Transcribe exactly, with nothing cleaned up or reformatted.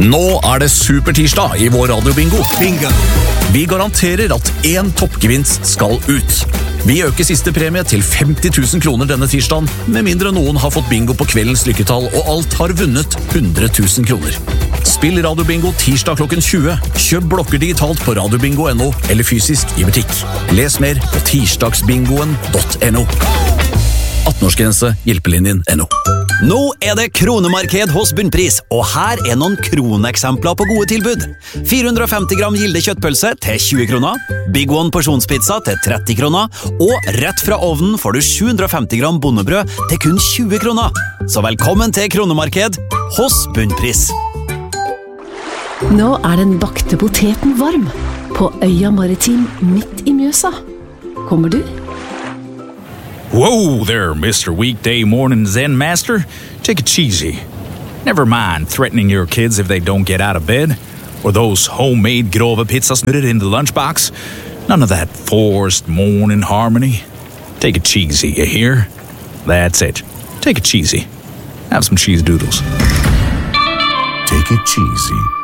Nå er det supertirsdag i vår radiobingo. Bingo! Vi garanterer at én toppgevinst skal ut. Vi øker siste premie til femti tusen kroner denne tirsdagen, med mindre noen har fått bingo på kveldens lykketall og alt har vunnet hundre tusen kroner. Spill radiobingo tirsdag klokken tjue. Kjøp blokker digitalt på radiobingo punktum no eller fysisk i butikk. Les mer på tirsdagsbingoen punktum no. atten-årsgrense, hjelpelinjen punktum no. Nå er det kronemarked hos Bunnpris, og her er noen kroneksempler på gode tilbud. fire hundre og femti gram Gilde kjøttpølse til tjue kroner, Big One porsjonspizza til tretti kroner, og rett fra ovnen får du sju hundre og femti gram bondebrød til kun tjue kroner. Så velkommen til kronemarked hos Bunnpris. Nå er den bakte poteten varm på Øya Maritim midt i Mjøsa. Kommer du? Whoa there, Mister Weekday Morning Zen Master. Take it cheesy. Never mind threatening your kids if they don't get out of bed, or those homemade grove pizzas knitted in the lunchbox. None of that forced morning harmony. Take it cheesy, you hear? That's it. Take it cheesy. Have some cheese doodles. Take it cheesy.